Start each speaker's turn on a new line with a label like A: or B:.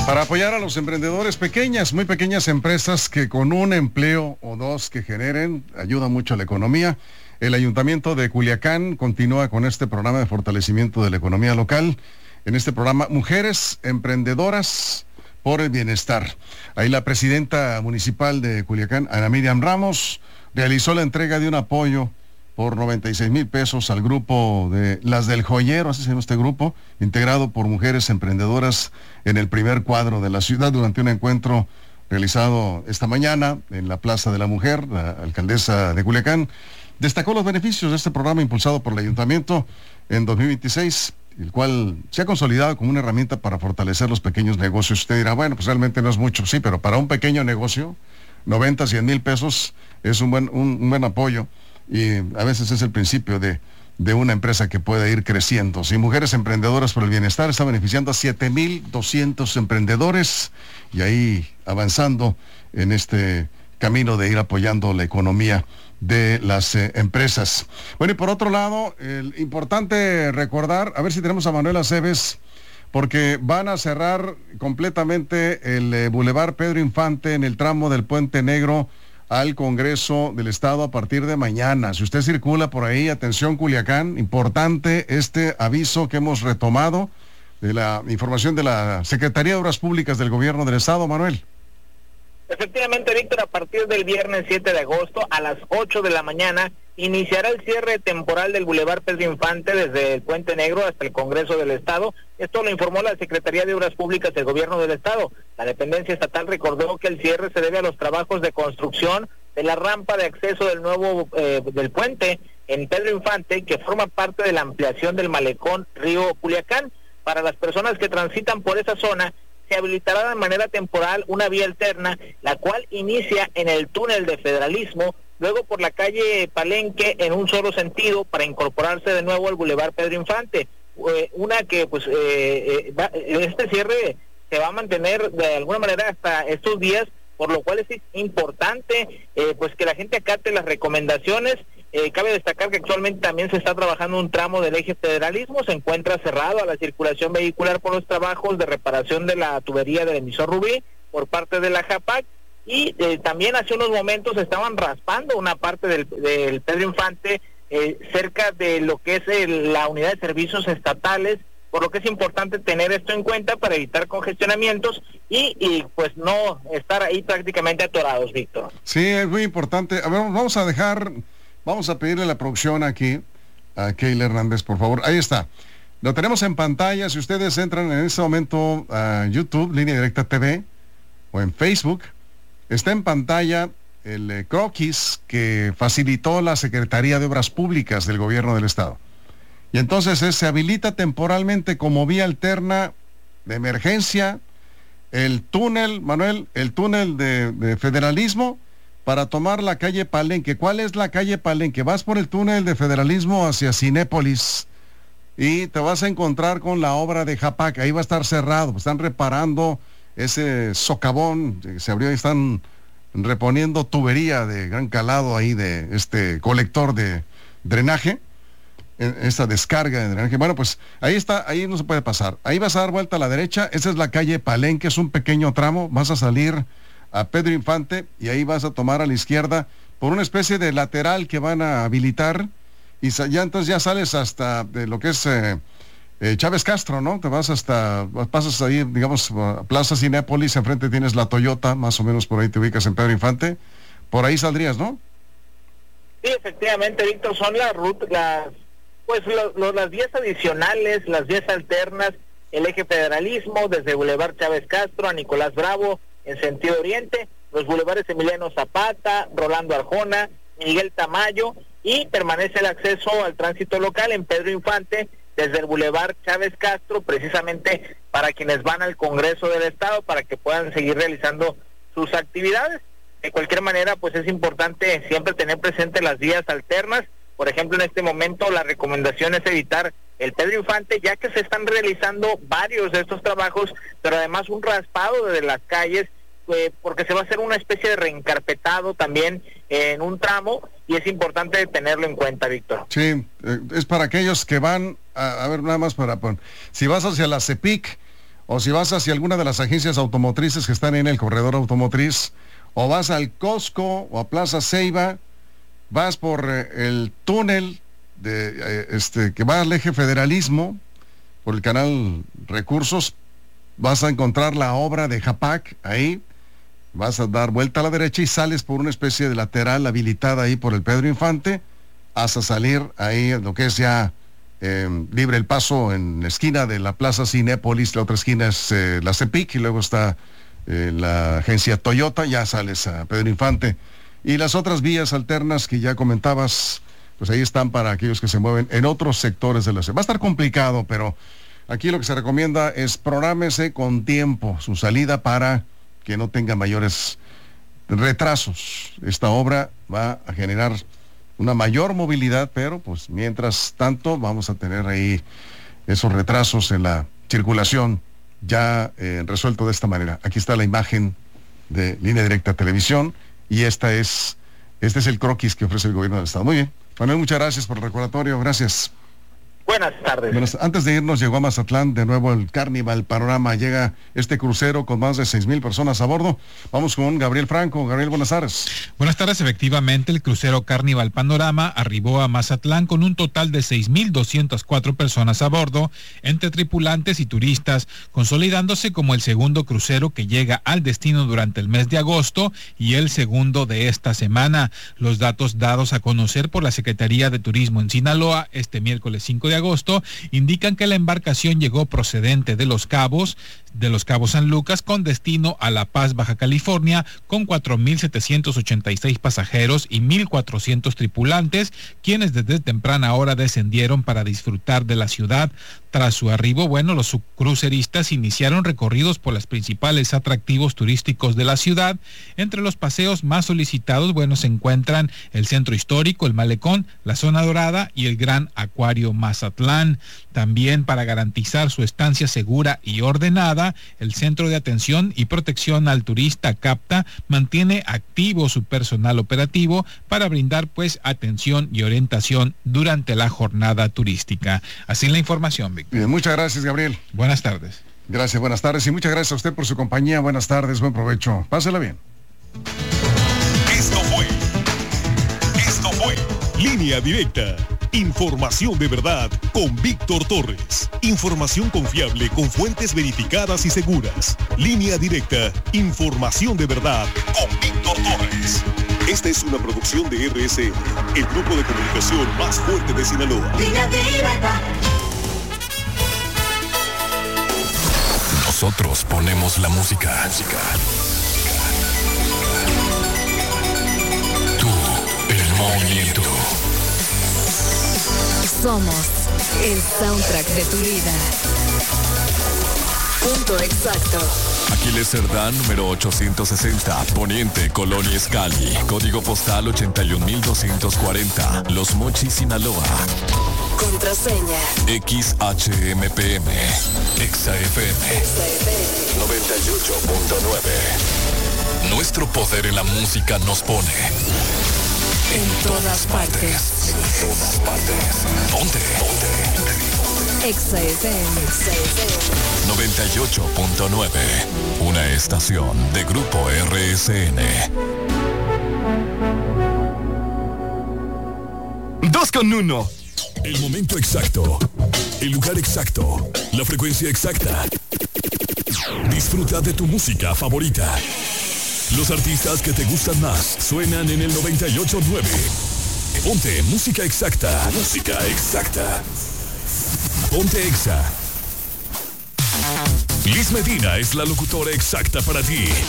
A: Para apoyar a los emprendedores, pequeñas, muy pequeñas empresas que con un empleo o dos que generen, ayuda mucho a la economía. El Ayuntamiento de Culiacán continúa con este programa de fortalecimiento de la economía local. En este programa, Mujeres Emprendedoras por el Bienestar. Ahí la presidenta municipal de Culiacán, Ana Miriam Ramos, realizó la entrega de un apoyo por 96,000 pesos al grupo de Las del Joyero, así se llama este grupo, integrado por mujeres emprendedoras en el primer cuadro de la ciudad durante un encuentro realizado esta mañana en la Plaza de la Mujer. La alcaldesa de Culiacán destacó los beneficios de este programa impulsado por el Ayuntamiento en 2026, el cual se ha consolidado como una herramienta para fortalecer los pequeños negocios. Usted dirá, bueno, pues realmente no es mucho, sí, pero para un pequeño negocio, 90, 100 mil pesos es un buen apoyo. Y a veces es el principio de una empresa que puede ir creciendo. Si Mujeres Emprendedoras por el Bienestar está beneficiando a 7,200 emprendedores y ahí avanzando en este camino de ir apoyando la economía de las empresas. Bueno, y por otro lado, importante recordar, a ver si tenemos a Manuel Aceves, porque van a cerrar completamente el Boulevard Pedro Infante en el tramo del Puente Negro al Congreso del Estado a partir de mañana. Si usted circula por ahí, atención Culiacán, importante este aviso que hemos retomado de la información de la Secretaría de Obras Públicas del Gobierno del Estado, Manuel.
B: Efectivamente, Víctor, a partir del viernes 7 de agosto a las 8 de la mañana iniciará el cierre temporal del Boulevard Pedro Infante desde el Puente Negro hasta el Congreso del Estado. Esto lo informó la Secretaría de Obras Públicas del Gobierno del Estado. La dependencia estatal recordó que el cierre se debe a los trabajos de construcción de la rampa de acceso del nuevo del puente en Pedro Infante, que forma parte de la ampliación del malecón Río Culiacán. Para las personas que transitan por esa zona, se habilitará de manera temporal una vía alterna, la cual inicia en el túnel de Federalismo, luego por la calle Palenque en un solo sentido para incorporarse de nuevo al Boulevard Pedro Infante. Una que pues este cierre se va a mantener de alguna manera hasta estos días, por lo cual es importante pues que la gente acate las recomendaciones. Cabe destacar que actualmente también se está trabajando un tramo del eje Federalismo, se encuentra cerrado a la circulación vehicular por los trabajos de reparación de la tubería del emisor Rubí por parte de la JAPAC, y también hace unos momentos estaban raspando una parte del Pedro Infante cerca de lo que es la unidad de servicios estatales, por lo que es importante tener esto en cuenta para evitar congestionamientos y pues no estar ahí prácticamente atorados, Víctor.
A: Sí, es muy importante. A ver, vamos a pedirle a la producción aquí, a Keila Hernández, por favor. Ahí está. Lo tenemos en pantalla. Si ustedes entran en este momento a YouTube, Línea Directa TV, o en Facebook, está en pantalla el croquis que facilitó la Secretaría de Obras Públicas del Gobierno del Estado. Y entonces se habilita temporalmente como vía alterna de emergencia el túnel, Manuel, el túnel de Federalismo para tomar la calle Palenque. ¿Cuál es la calle Palenque? Vas por el túnel de Federalismo hacia Cinépolis y te vas a encontrar con la obra de JAPAC. Ahí va a estar cerrado. Están reparando ese socavón que se abrió y están reponiendo tubería de gran calado ahí de este colector de drenaje, esta descarga de drenaje. Bueno, pues ahí está, ahí no se puede pasar. Ahí vas a dar vuelta a la derecha. Esa es la calle Palenque, es un pequeño tramo. Vas a salir a Pedro Infante y ahí vas a tomar a la izquierda por una especie de lateral que van a habilitar y ya entonces ya sales hasta de lo que es Chávez Castro, ¿no? Te vas pasas ahí, digamos, a Plaza Cinépolis, enfrente tienes la Toyota, más o menos por ahí te ubicas en Pedro Infante, por ahí saldrías, ¿no?
B: Sí, efectivamente, Víctor, son las vías adicionales, las vías alternas, el eje Federalismo, desde Boulevard Chávez Castro a Nicolás Bravo, en sentido oriente, los bulevares Emiliano Zapata, Rolando Arjona, Miguel Tamayo, y permanece el acceso al tránsito local en Pedro Infante, desde el Boulevard Chávez Castro, precisamente para quienes van al Congreso del Estado, para que puedan seguir realizando sus actividades. De cualquier manera, pues es importante siempre tener presente las vías alternas. Por ejemplo, en este momento la recomendación es evitar el Pedro Infante, ya que se están realizando varios de estos trabajos, pero además un raspado de las calles, porque se va a hacer una especie de reencarpetado también en un tramo, y es importante tenerlo en cuenta, Víctor.
A: Sí, es para aquellos que van, a ver, nada más si vas hacia la CEPIC o si vas hacia alguna de las agencias automotrices que están en el corredor automotriz, o vas al Costco o a Plaza Ceiba, vas por el túnel que va al eje Federalismo, por el canal Recursos, vas a encontrar la obra de Japac ahí, vas a dar vuelta a la derecha y sales por una especie de lateral habilitada ahí por el Pedro Infante, hasta salir ahí en lo que es ya libre el paso en la esquina de la Plaza Cinépolis, la otra esquina es la CEPIC y luego está la agencia Toyota, ya sales a Pedro Infante. Y las otras vías alternas que ya comentabas, pues ahí están para aquellos que se mueven en otros sectores de la ciudad. Va a estar complicado, pero aquí lo que se recomienda es prográmese con tiempo su salida para que no tenga mayores retrasos. Esta obra va a generar una mayor movilidad, pero pues mientras tanto vamos a tener ahí esos retrasos en la circulación ya resuelto de esta manera. Aquí está la imagen de Línea Directa Televisión y este es el croquis que ofrece el gobierno del estado. Muy bien, Manuel, muchas gracias por el recordatorio, gracias.
B: Buenas tardes.
A: Antes de irnos, llegó a Mazatlán de nuevo el Carnival Panorama. Llega este crucero con más de 6,000 personas a bordo. Vamos con Gabriel Franco. Gabriel, buenas tardes.
C: Buenas tardes. Efectivamente, el crucero Carnival Panorama arribó a Mazatlán con un total de 6,204 personas a bordo, entre tripulantes y turistas, consolidándose como el segundo crucero que llega al destino durante el mes de agosto y el segundo de esta semana. Los datos dados a conocer por la Secretaría de Turismo en Sinaloa este miércoles 5 de agosto indican que la embarcación llegó procedente de Los Cabos San Lucas con destino a La Paz, Baja California, con 4,786 pasajeros y 1,400 tripulantes, quienes desde temprana hora descendieron para disfrutar de la ciudad. Tras su arribo, los cruceristas iniciaron recorridos por los principales atractivos turísticos de la ciudad. Entre los paseos más solicitados, se encuentran el Centro Histórico, el Malecón, la Zona Dorada y el Gran Acuario Mazatlán. También, para garantizar su estancia segura y ordenada, el Centro de Atención y Protección al Turista CAPTA mantiene activo su personal operativo para brindar atención y orientación durante la jornada turística. Así la información, Víctor.
A: Bien, muchas gracias, Gabriel.
C: Buenas tardes.
A: Gracias, buenas tardes y muchas gracias a usted por su compañía. Buenas tardes, buen provecho. Pásela bien.
D: Esto fue Línea Directa. Información de verdad con Víctor Torres. Información confiable con fuentes verificadas y seguras. Línea Directa. Información de verdad con Víctor Torres. Esta es una producción de RSN, el grupo de comunicación más fuerte de Sinaloa. Línea Directa. Nosotros ponemos la música. Tú, el movimiento.
E: Somos el soundtrack de tu vida. Punto exacto.
D: Aquiles Cerdán, número 860, Poniente, Colonia Escali, código postal 81240, Los Mochis, Sinaloa.
E: Contraseña
D: XHMPM, XFM 98.9. Nuestro poder en la música nos pone
E: en todas partes.
D: En todas partes. Ponte.
E: XFM
D: 98.9. Una estación de Grupo RSN. 2:1. El momento exacto. El lugar exacto. La frecuencia exacta. Disfruta de tu música favorita. Los artistas que te gustan más suenan en el 98.9. Ponte música exacta. Música exacta. Ponte Exa. Liz Medina es la locutora exacta para ti.